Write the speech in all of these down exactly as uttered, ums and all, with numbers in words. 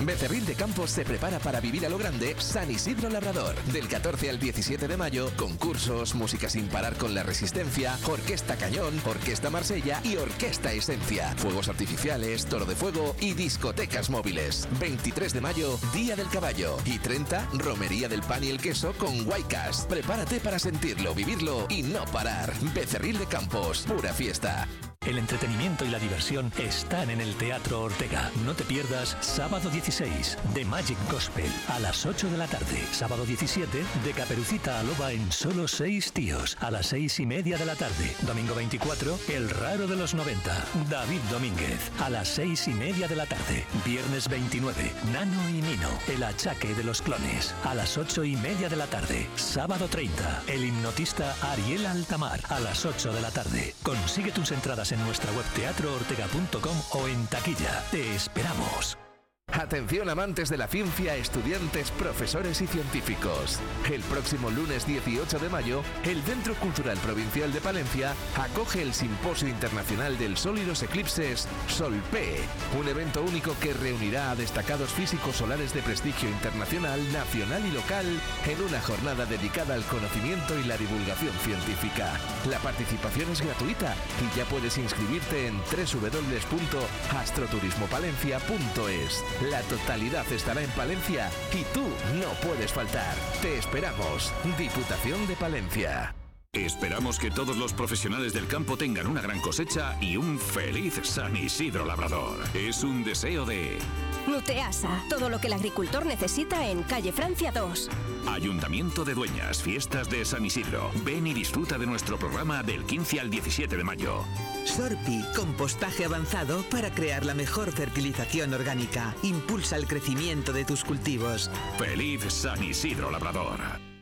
Becerril de Campos se prepara para vivir a lo grande San Isidro Labrador. Del catorce al diecisiete de mayo, concursos, música sin parar con La Resistencia, Orquesta Cañón, Orquesta Marsella y Orquesta Esencia. Fuegos artificiales, toro de fuego y discotecas móviles. veintitrés de mayo, Día del Caballo. Y treinta, Romería del Pan y el Queso con Guaycas. Prepárate para sentirlo, vivirlo y no parar. Becerril de Campos, pura fiesta. El entretenimiento y la diversión están en el Teatro Ortega. No te pierdas sábado dieciséis, The Magic Gospel, a las ocho de la tarde. Sábado diecisiete, de Caperucita a Loba en Solo seis tíos, a las seis y media de la tarde. Domingo veinticuatro, El Raro de los noventa, David Domínguez, a las seis y media de la tarde. Viernes veintinueve, Nano y Nino, El Achaque de los Clones, a las ocho y media de la tarde. Sábado treinta, El hipnotista Ariel Altamar, a las ocho de la tarde. Consigue tus entradas en nuestra web teatro ortega punto com o en taquilla. Te esperamos. Atención amantes de la ciencia, estudiantes, profesores y científicos. El próximo lunes dieciocho de mayo, el Centro Cultural Provincial de Palencia acoge el Simposio Internacional del Sol y los Eclipses SolP, un evento único que reunirá a destacados físicos solares de prestigio internacional, nacional y local en una jornada dedicada al conocimiento y la divulgación científica. La participación es gratuita y ya puedes inscribirte en doble u doble u doble u punto astroturismopalencia punto es. La totalidad estará en Palencia y tú no puedes faltar. Te esperamos. Diputación de Palencia. Esperamos que todos los profesionales del campo tengan una gran cosecha y un feliz San Isidro Labrador. Es un deseo de... Nuteasa, todo lo que el agricultor necesita en calle Francia dos. Ayuntamiento de Dueñas, fiestas de San Isidro. Ven y disfruta de nuestro programa del quince al diecisiete de mayo. Sorpi, compostaje avanzado para crear la mejor fertilización orgánica. Impulsa el crecimiento de tus cultivos. Feliz San Isidro Labrador.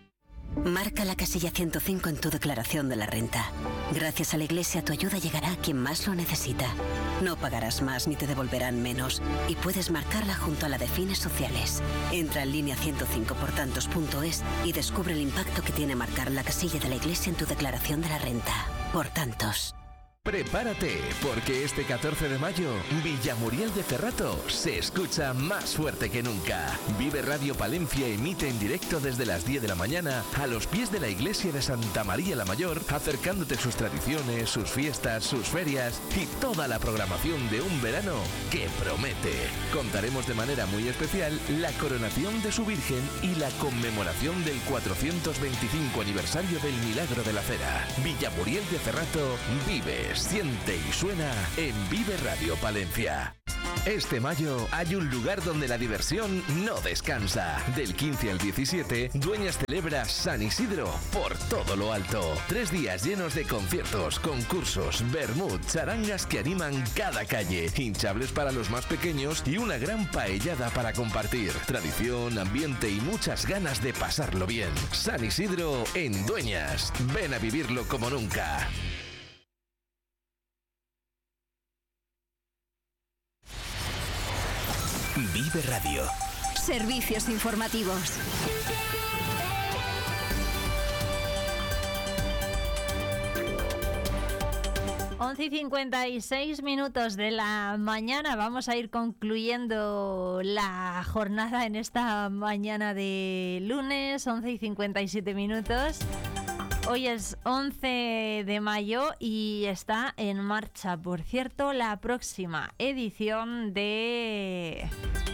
Marca la casilla ciento cinco en tu declaración de la renta. Gracias a la Iglesia tu ayuda llegará a quien más lo necesita. No pagarás más ni te devolverán menos y puedes marcarla junto a la de fines sociales. Entra en línea ciento cinco por tantos punto es y descubre el impacto que tiene marcar la casilla de la Iglesia en tu declaración de la renta. Por tantos. Prepárate, porque este catorce de mayo, Villamuriel de Cerrato se escucha más fuerte que nunca. Vive Radio Palencia emite en directo desde las diez de la mañana a los pies de la iglesia de Santa María la Mayor, acercándote sus tradiciones, sus fiestas, sus ferias y toda la programación de un verano que promete. Contaremos de manera muy especial la coronación de su Virgen y la conmemoración del cuatrocientos veinticinco aniversario del Milagro de la Cera. Villamuriel de Cerrato vive, siente y suena en Vive Radio Palencia. Este mayo hay un lugar donde la diversión no descansa. Del quince al diecisiete, Dueñas celebra San Isidro por todo lo alto. Tres días llenos de conciertos, concursos, vermut, charangas que animan cada calle, hinchables para los más pequeños y una gran paellada para compartir. Tradición, ambiente y muchas ganas de pasarlo bien. San Isidro en Dueñas. Ven a vivirlo como nunca. Vive Radio. Servicios informativos. once y cincuenta y seis minutos de la mañana. Vamos a ir concluyendo la jornada en esta mañana de lunes, once y cincuenta y siete minutos. Hoy es once de mayo y está en marcha, por cierto, la próxima edición de...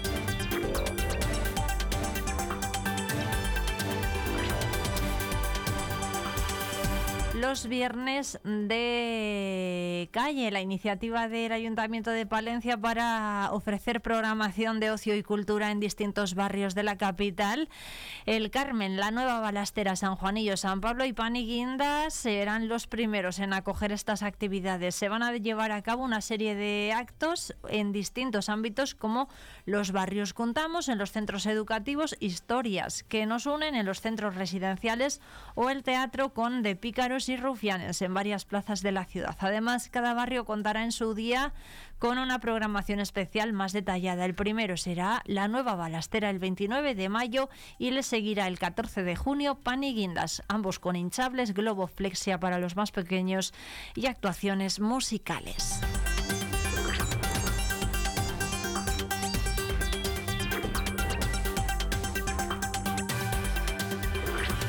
Los viernes de calle, la iniciativa del Ayuntamiento de Palencia para ofrecer programación de ocio y cultura en distintos barrios de la capital. El Carmen, la Nueva Balastera, San Juanillo, San Pablo y Paniguindas serán los primeros en acoger estas actividades. Se van a llevar a cabo una serie de actos en distintos ámbitos como los barrios Contamos, en los centros educativos, historias que nos unen en los centros residenciales o el teatro con De Pícaros y Rufianes en varias plazas de la ciudad. Además, cada barrio contará en su día con una programación especial más detallada. El primero será la Nueva Balastera el veintinueve de mayo y le seguirá el catorce de junio Paniguindas, ambos con hinchables, globoflexia para los más pequeños y actuaciones musicales.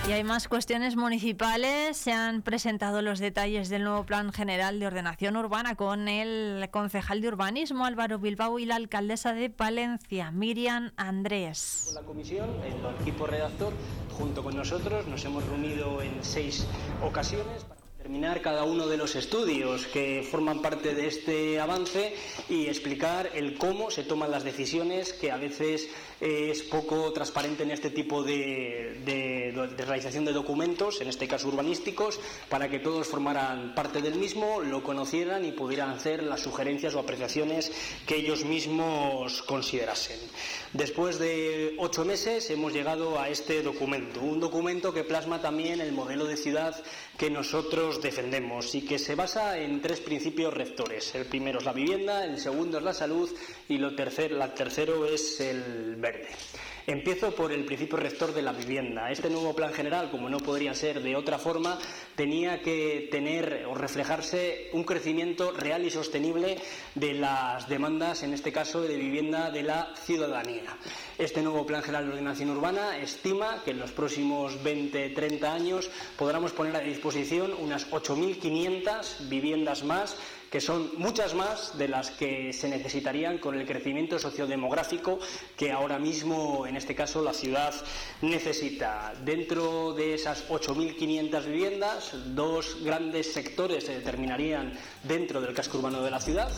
Y hay más cuestiones municipales. Se han presentado los detalles del nuevo Plan General de Ordenación Urbana con el concejal de Urbanismo, Álvaro Bilbao, y la alcaldesa de Palencia, Miriam Andrés. La comisión, el equipo redactor, junto con nosotros, nos hemos reunido en seis ocasiones para terminar cada uno de los estudios que forman parte de este avance y explicar el cómo se toman las decisiones, que a veces es poco transparente en este tipo de, de, de realización de documentos, en este caso urbanísticos, para que todos formaran parte del mismo, lo conocieran y pudieran hacer las sugerencias o apreciaciones que ellos mismos considerasen. Después de ocho meses hemos llegado a este documento, un documento que plasma también el modelo de ciudad que nosotros defendemos y que se basa en tres principios rectores. El primero es la vivienda, el segundo es la salud y lo tercero, el tercero es el verde. Empiezo por el principio rector de la vivienda. Este nuevo plan general, como no podría ser de otra forma, tenía que tener o reflejarse un crecimiento real y sostenible de las demandas, en este caso de vivienda de la ciudadanía. Este nuevo plan general de ordenación urbana estima que en los próximos veinte a treinta años podremos poner a disposición unas ocho mil quinientas viviendas más, que son muchas más de las que se necesitarían con el crecimiento sociodemográfico que ahora mismo, en este caso, la ciudad necesita. Dentro de esas ocho mil quinientas viviendas, dos grandes sectores se determinarían dentro del casco urbano de la ciudad.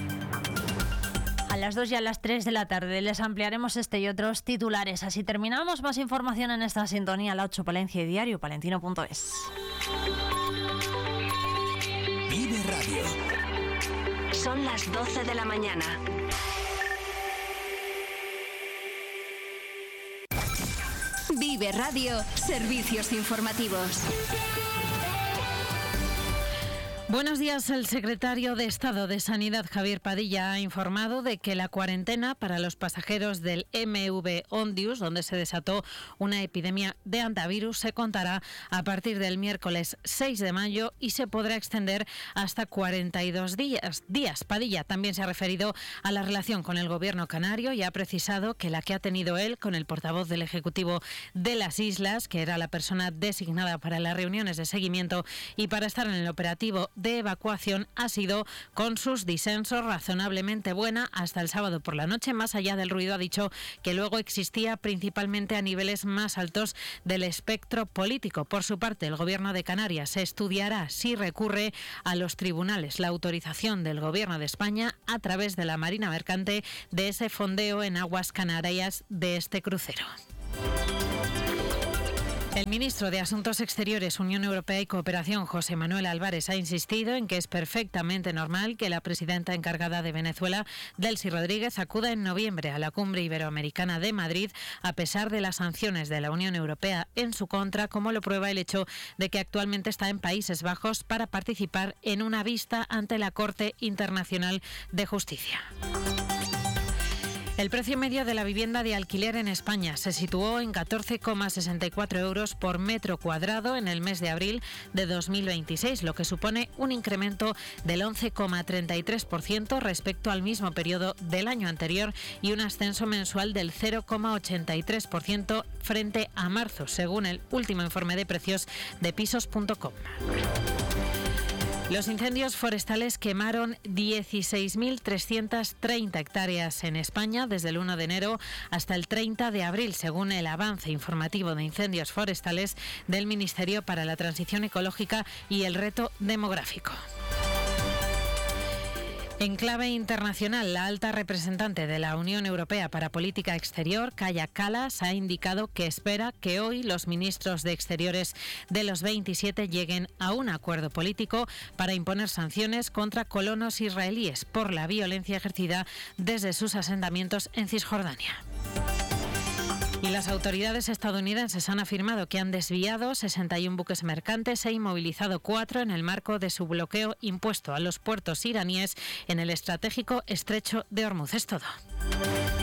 A las dos y a las tres de la tarde les ampliaremos este y otros titulares. Así terminamos. Más información en esta sintonía, la ocho Palencia y diario palentino punto es. Vive Radio. Son las doce de la mañana. Vive Radio, servicios informativos. Buenos días. El secretario de Estado de Sanidad, Javier Padilla, ha informado de que la cuarentena para los pasajeros del M V Ondius, donde se desató una epidemia de hantavirus, se contará a partir del miércoles seis de mayo y se podrá extender hasta cuarenta y dos días. días. Padilla también se ha referido a la relación con el gobierno canario y ha precisado que la que ha tenido él con el portavoz del Ejecutivo de las Islas, que era la persona designada para las reuniones de seguimiento y para estar en el operativo de evacuación, ha sido, con sus disensos, razonablemente buena hasta el sábado por la noche. Más allá del ruido, ha dicho que luego existía principalmente a niveles más altos del espectro político. Por su parte, el Gobierno de Canarias estudiará si recurre a los tribunales la autorización del Gobierno de España a través de la Marina Mercante de ese fondeo en aguas canarias de este crucero. El ministro de Asuntos Exteriores, Unión Europea y Cooperación, José Manuel Álvarez, ha insistido en que es perfectamente normal que la presidenta encargada de Venezuela, Delcy Rodríguez, acuda en noviembre a la Cumbre Iberoamericana de Madrid, a pesar de las sanciones de la Unión Europea en su contra, como lo prueba el hecho de que actualmente está en Países Bajos para participar en una vista ante la Corte Internacional de Justicia. El precio medio de la vivienda de alquiler en España se situó en catorce coma sesenta y cuatro euros por metro cuadrado en el mes de abril de dos mil veintiséis, lo que supone un incremento del once coma treinta y tres por ciento respecto al mismo periodo del año anterior y un ascenso mensual del cero coma ochenta y tres por ciento frente a marzo, según el último informe de precios de pisos punto com. Los incendios forestales quemaron dieciséis mil trescientas treinta hectáreas en España desde el uno de enero hasta el treinta de abril, según el avance informativo de incendios forestales del Ministerio para la Transición Ecológica y el Reto Demográfico. En clave internacional, la alta representante de la Unión Europea para Política Exterior, Kaja Kallas, ha indicado que espera que hoy los ministros de Exteriores de los veintisiete lleguen a un acuerdo político para imponer sanciones contra colonos israelíes por la violencia ejercida desde sus asentamientos en Cisjordania. Y las autoridades estadounidenses han afirmado que han desviado sesenta y uno buques mercantes e inmovilizado cuatro en el marco de su bloqueo impuesto a los puertos iraníes en el estratégico estrecho de Hormuz. Es todo.